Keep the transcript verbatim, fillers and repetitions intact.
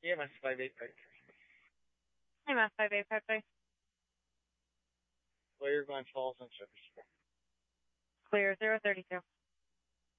E M S five eight five three. E M S five eight five three. Clear Glen Falls and Sugar Street. Clear zero thirty two.